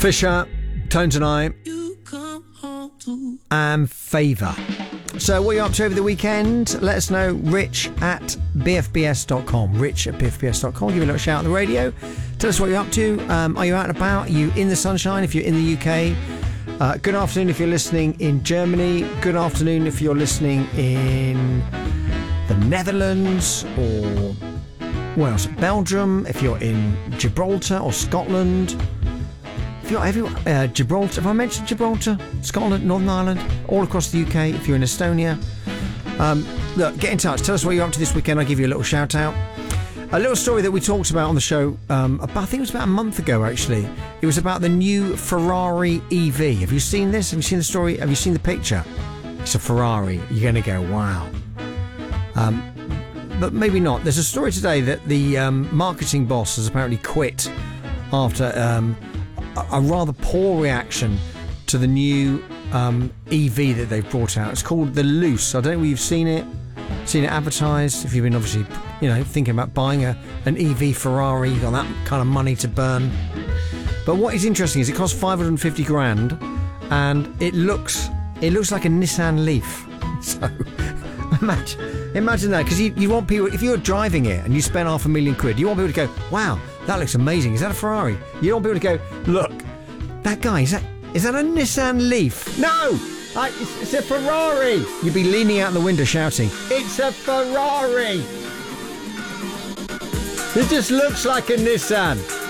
Fisher, Tones and I, and Favour. So what are you up to over the weekend? Let us know. Rich at bfbs.com. Rich at bfbs.com. Give me a little shout on the radio. Tell us what you're up to. Are you out and about? Are you in the sunshine if you're in the UK? Good afternoon if you're listening in Germany. Good afternoon if you're listening in the Netherlands or where else? Belgium. If you're in Gibraltar or Scotland. If you're everywhere, Gibraltar. Have I mentioned Gibraltar? Scotland, Northern Ireland, all across the UK. If you're in Estonia, look, get in touch. Tell us what you're up to this weekend. I'll give you a little shout out. A little story that we talked about on the show. I think it was about a month ago. Actually, it was about the new Ferrari EV. Have you seen this? Have you seen the story? Have you seen the picture? It's a Ferrari. You're going to go, wow. But maybe not. There's a story today that the marketing boss has apparently quit after a rather poor reaction to the new EV that they've brought out. It's called the Luce. I don't know if you've seen it advertised. If you've been obviously, thinking about buying an EV Ferrari, you've got that kind of money to burn. But what is interesting is it costs 550 grand, and it looks like a Nissan Leaf. So imagine that, because you want people, if you're driving it and you spend £500,000, you want people to go, wow, that looks amazing. Is that a Ferrari? You don't want people to go, look, that guy, is that a Nissan Leaf? No! It's a Ferrari! You'd be leaning out the window shouting, it's a Ferrari! It just looks like a Nissan.